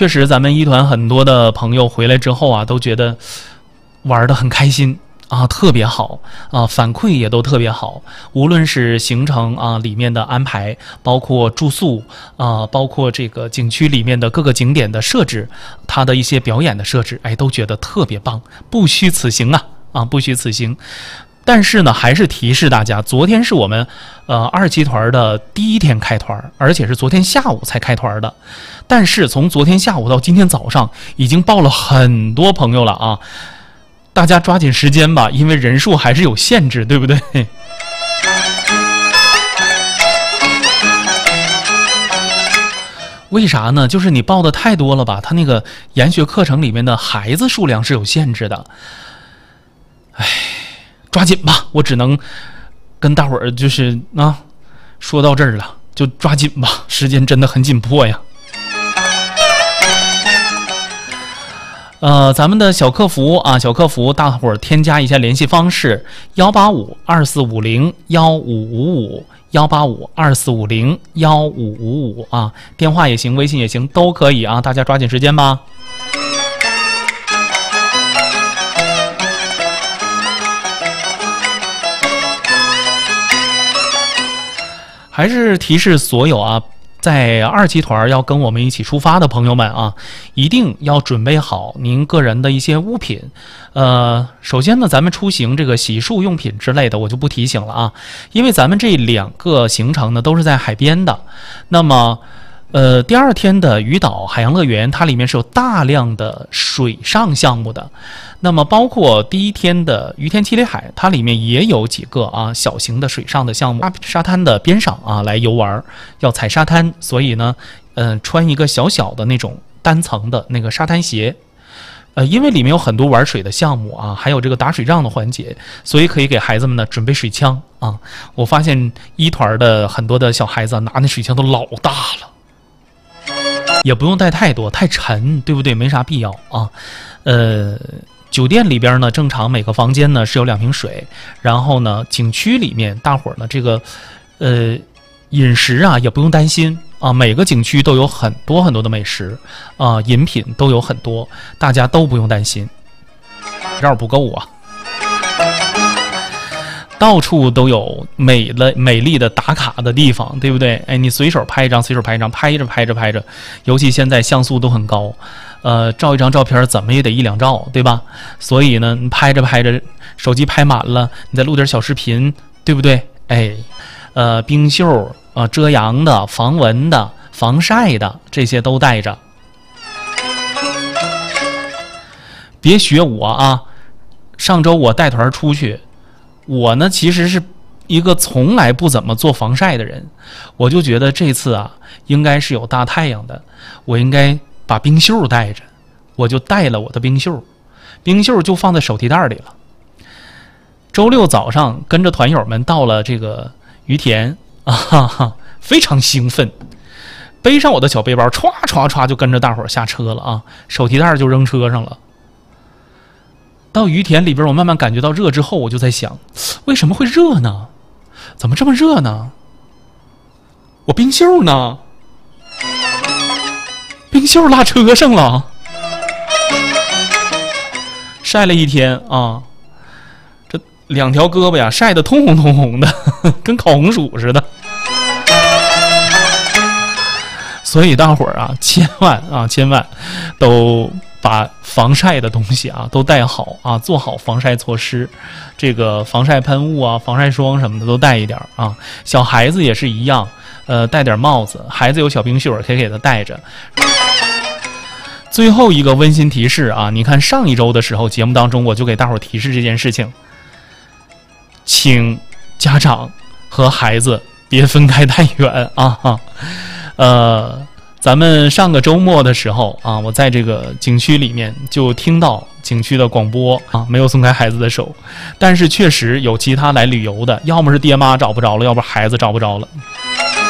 确实咱们一团很多的朋友回来之后啊，都觉得玩得很开心啊，特别好啊，反馈也都特别好。无论是行程啊里面的安排，包括住宿啊，包括这个景区里面的各个景点的设置，它的一些表演的设置，哎，都觉得特别棒，不虚此行啊，不虚此行。但是呢，还是提示大家，昨天是我们2期团的第一天开团，而且是昨天下午才开团的。但是从昨天下午到今天早上，已经报了很多朋友了啊。大家抓紧时间吧，因为人数还是有限制，对不对？为啥呢？就是你报的太多了吧，他那个研学课程里面的孩子数量是有限制的。哎，抓紧吧，我只能跟大伙儿就是说到这儿了，就抓紧吧，时间真的很紧迫呀。咱们的小客服啊，小客服大伙儿添加一下联系方式185-2450-1555，185-2450-1555啊，电话也行，微信也行，都可以啊，大家抓紧时间吧。还是提示所有啊，在2期团要跟我们一起出发的朋友们啊，一定要准备好您个人的一些物品。首先呢，咱们出行这个洗漱用品之类的，我就不提醒了啊，因为咱们这2个行程呢都是在海边的。那么，第2天的鱼岛海洋乐园，它里面是有大量的水上项目的。那么包括第1天的于田七里海，它里面也有几个啊小型的水上的项目，沙滩的边上啊来游玩，要踩沙滩，所以呢，穿一个小小的那种单层的那个沙滩鞋，因为里面有很多玩水的项目啊，还有这个打水仗的环节，所以可以给孩子们呢准备水枪啊。我发现1团的很多的小孩子拿那水枪都老大了，也不用带太多，太沉，对不对？没啥必要啊。酒店里边呢，正常每个房间呢是有2瓶水，然后呢，景区里面大伙儿呢这个饮食啊也不用担心啊，每个景区都有很多很多的美食啊，饮品都有很多，大家都不用担心。绕不够啊，到处都有美丽的打卡的地方，对不对？哎，你随手拍一张，随手拍一张，拍着，尤其现在像素都很高。照一张照片怎么也得1-2兆，对吧？所以呢，你拍着，手机拍满了，你再录点小视频，对不对？哎，冰袖遮阳的、防蚊的、防晒的，这些都带着。别学我啊！上周我带团出去，我呢其实是一个从来不怎么做防晒的人，我就觉得这次啊，应该是有大太阳的，我应该把冰袖带着，我就带了我的冰袖就放在手提袋里了。周6早上跟着团友们到了这个于田啊，非常兴奋，背上我的小背包，歘就跟着大伙儿下车了啊，手提袋就扔车上了。到于田里边，我慢慢感觉到热之后，我就在想，为什么会热呢？怎么这么热呢？我冰袖呢？冰袖落车上了，晒了1天啊，这2条胳膊呀晒得通红的，跟烤红薯似的。所以大伙儿啊，千万都把防晒的东西啊都带好啊，做好防晒措施，这个防晒喷雾啊、防晒霜什么的都带一点啊。小孩子也是一样，戴点帽子，孩子有小冰袖可以给他带着。最后一个温馨提示啊，你看上一周的时候节目当中我就给大伙儿提示这件事情，请家长和孩子别分开太远啊。咱们上个周末的时候啊，我在这个景区里面就听到景区的广播啊，没有松开孩子的手，但是确实有其他来旅游的，要么是爹妈找不着了，要不孩子找不着了。